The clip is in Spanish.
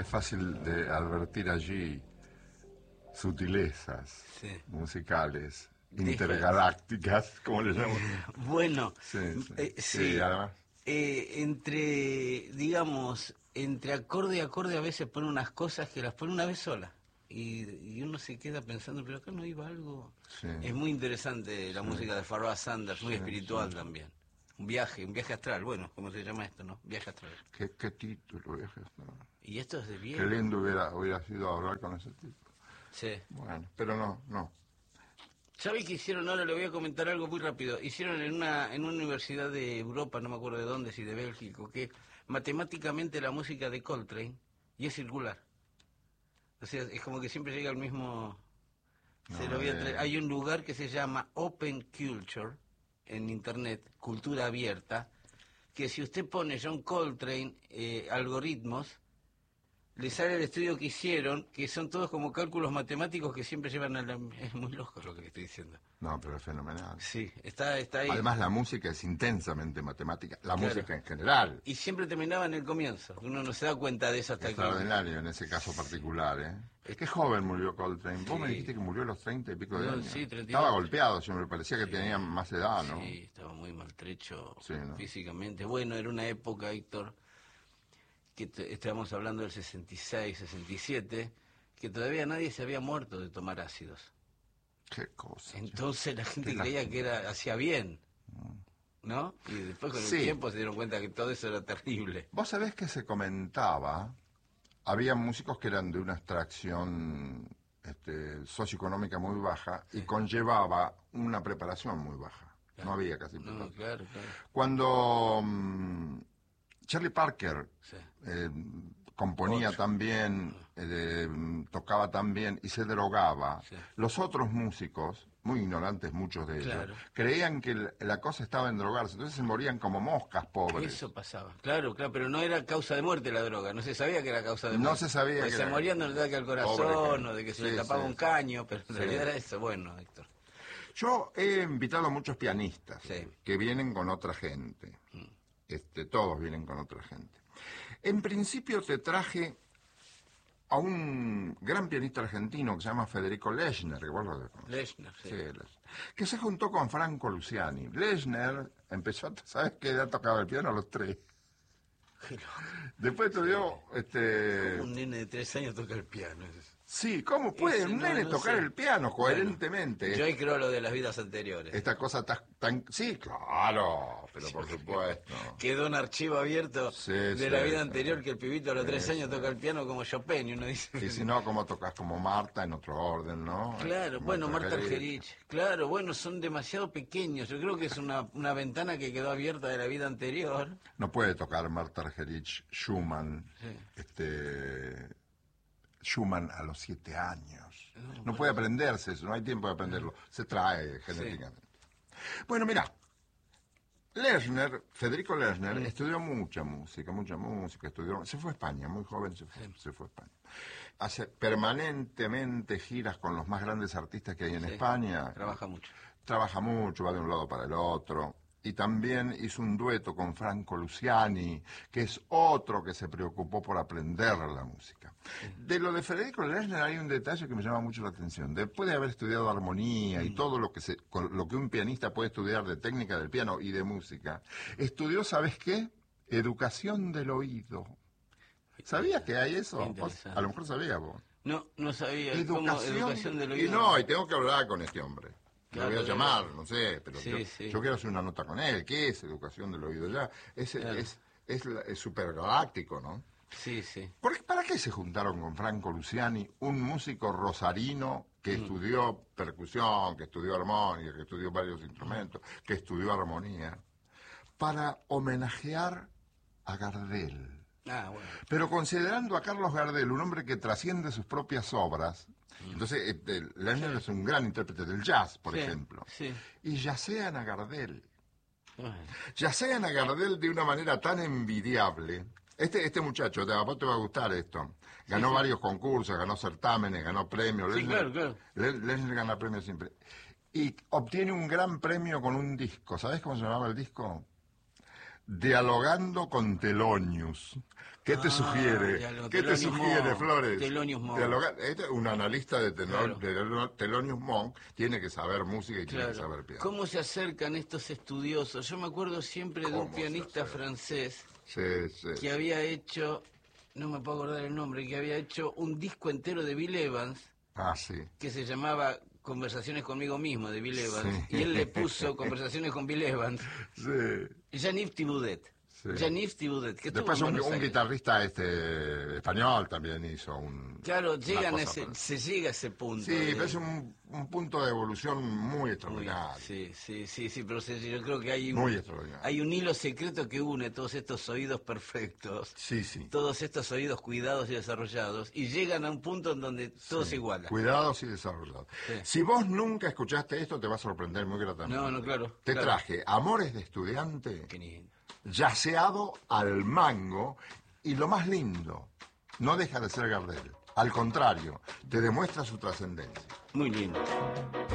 Es fácil de advertir allí sutilezas musicales, intergalácticas, como le llaman. Bueno, sí, además. Entre acorde y acorde a veces pone unas cosas que las pone una vez sola. Y uno se queda pensando, pero acá no iba algo. Sí. Es muy interesante la música de Pharoah Sanders, muy espiritual también. Un viaje astral, bueno, ¿cómo se llama esto, no? Viaje astral. ¿Qué título, viaje astral? Y esto es de bien. Qué lindo hubiera sido hablar con ese tipo. Sí. Bueno, pero no. ¿Sabes qué hicieron? Ahora le voy a comentar algo muy rápido. Hicieron en una universidad de Europa, no me acuerdo de dónde, si de Bélgica, que matemáticamente la música de Coltrane y es circular. O sea, es como que siempre llega al mismo... Hay un lugar que se llama Open Culture en internet, cultura abierta, que si usted pone John Coltrane, algoritmos, le sale el estudio que hicieron, que son todos como cálculos matemáticos que siempre llevan a la... Es muy loco lo que le estoy diciendo. No, pero es fenomenal. Sí, está ahí. Además la música es intensamente matemática, música en general. Y siempre terminaba en el comienzo, uno no se da cuenta de eso hasta extraordinario en ese caso particular, ¿eh? Qué joven murió Coltrane. Vos me dijiste que murió a los 30 y pico de años. Sí, 32. Estaba golpeado, me parecía que tenía más edad, ¿no? Sí, estaba muy maltrecho físicamente. Bueno, era una época, Héctor, que estábamos hablando del 66, 67, que todavía nadie se había muerto de tomar ácidos. Qué cosa. Entonces la gente creía que hacía bien, ¿no? Y después con el tiempo se dieron cuenta que todo eso era terrible. Vos sabés que se comentaba, había músicos que eran de una extracción socioeconómica muy baja y conllevaba una preparación muy baja. Claro. No había casi preparación. No, claro. Cuando Charlie Parker componía también, tocaba también y se drogaba, los otros músicos, muy ignorantes muchos de ellos, creían que la cosa estaba en drogarse, entonces se morían como moscas, pobres. Eso pasaba, claro, pero no era causa de muerte la droga, no se sabía que era causa de muerte. No se sabía que se morían de un ataque al corazón o de que se le tapaba un caño, pero en realidad era eso. Bueno, Héctor. Yo he invitado a muchos pianistas que vienen con otra gente. Todos vienen con otra gente. En principio te traje a un gran pianista argentino que se llama Federico Lechner, que vos lo conoces. Lechner, sí. Que se juntó con Franco Luciani. Lechner empezó, ¿sabes qué edad tocaba el piano? A los 3. Después estudió... Un nene de 3 años toca el piano. Sí, ¿cómo puede un nene tocar el piano coherentemente? Bueno, yo ahí creo lo de las vidas anteriores. Esta cosa tan... Sí, claro, pero por supuesto. Quedó un archivo abierto de la vida anterior que el pibito a los 3 años toca el piano como Chopin y uno dice... Y si no, como tocas como Marta en otro orden, ¿no? Claro, bueno, Marta Argerich. Claro, bueno, son demasiado pequeños. Yo creo que es una ventana que quedó abierta de la vida anterior. No puede tocar Marta Argerich Schumann, Schumann a los 7 años. No puede aprenderse eso, no hay tiempo de aprenderlo. Se trae genéticamente. Bueno, mira, Federico Lechner, estudió mucha música, se fue a España, muy joven se fue a España. Hace permanentemente giras con los más grandes artistas que hay en España. Trabaja mucho, va de un lado para el otro. Y también hizo un dueto con Franco Luciani, que es otro que se preocupó por aprender la música. De lo de Federico Lechner hay un detalle que me llama mucho la atención. Después de haber estudiado armonía y todo lo que un pianista puede estudiar de técnica del piano y de música, estudió, ¿sabes qué? Educación del oído. ¿Sabías que hay eso? A lo mejor sabías vos. No sabía. Educación del oído. Y no, y tengo que hablar con este hombre. Lo voy a llamar, no sé, pero yo quiero hacer una nota con él. ¿Qué es educación del oído? Ya es supergaláctico, ¿no? Sí, sí. ¿Para qué se juntaron con Franco Luciani, un músico rosarino que estudió percusión, que estudió armónica, que estudió varios instrumentos, que estudió armonía? Para homenajear a Gardel. Bueno. Pero considerando a Carlos Gardel un hombre que trasciende sus propias obras, entonces Lechner es un gran intérprete del jazz, por ejemplo, y yacean a Gardel. Yacean a Gardel de una manera tan envidiable. Este muchacho, a vos te va a gustar esto, ganó varios concursos, ganó certámenes, ganó premios. Claro. Lechner gana premios siempre. Y obtiene un gran premio con un disco. ¿Sabés cómo se llamaba el disco? Dialogando con Thelonious. ¿Qué te sugiere? ¿Qué te sugiere, Flores? Thelonious Monk. Un analista de Thelonious Monk tiene que saber música y tiene que saber piano. ¿Cómo se acercan estos estudiosos? Yo me acuerdo siempre de un pianista francés que había hecho, no me puedo acordar el nombre, que había hecho un disco entero de Bill Evans. Que se llamaba Conversaciones conmigo mismo, de Bill Evans, y él le puso Conversaciones con Bill Evans. Jean-Yves Thibaudet. Jean-Yves Thibaudet, que después un guitarrista español también hizo un... Claro, se llega a ese punto. Sí, pero es un punto de evolución muy extraordinario. Sí, pero yo creo que hay un hilo secreto que une todos estos oídos perfectos, todos estos oídos cuidados y desarrollados, y llegan a un punto en donde todo se iguala. Cuidados y desarrollados. Si vos nunca escuchaste esto, te va a sorprender muy gratamente. No, claro. Te traje Amores de Estudiante. Qué lindo. Yaceado al mango, y lo más lindo, no deja de ser Gardel. Al contrario, te demuestra su trascendencia. Muy lindo.